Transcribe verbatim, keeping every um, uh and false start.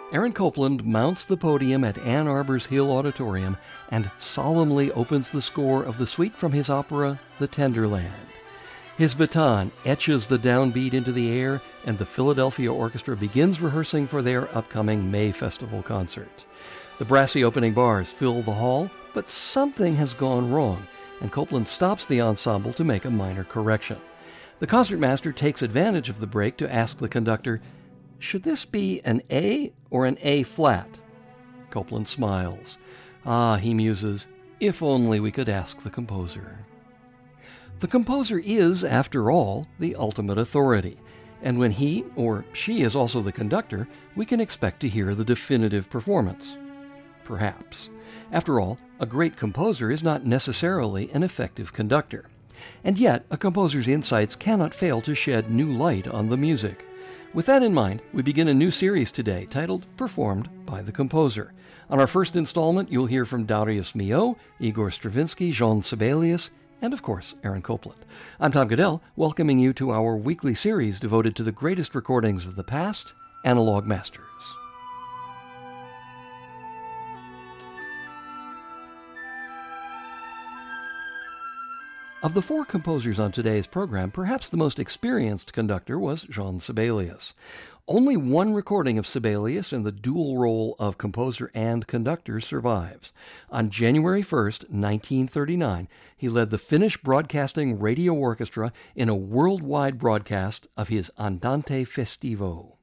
Aaron Copland mounts the podium at Ann Arbor's Hill Auditorium and solemnly opens the score of the suite from his opera, The Tenderland. His baton etches the downbeat into the air, and the Philadelphia Orchestra begins rehearsing for their upcoming May Festival concert. The brassy opening bars fill the hall, but something has gone wrong, and Copland stops the ensemble to make a minor correction. The concertmaster takes advantage of the break to ask the conductor, "Should this be an A or an A flat?" Copland smiles. Ah, he muses, if only we could ask the composer. The composer is, after all, the ultimate authority, and when he or she is also the conductor, we can expect to hear the definitive performance. Perhaps. After all, a great composer is not necessarily an effective conductor. And yet, a composer's insights cannot fail to shed new light on the music. With that in mind, we begin a new series today titled Performed by the Composer. On our first installment, you'll hear from Darius Milhaud, Igor Stravinsky, Jean Sibelius, and of course, Aaron Copland. I'm Tom Goodell, welcoming you to our weekly series devoted to the greatest recordings of the past, Analog Masters. Of the four composers on today's program, perhaps the most experienced conductor was Jean Sibelius. Only one recording of Sibelius in the dual role of composer and conductor survives. On January first, nineteen thirty-nine, he led the Finnish Broadcasting Radio Orchestra in a worldwide broadcast of his Andante Festivo.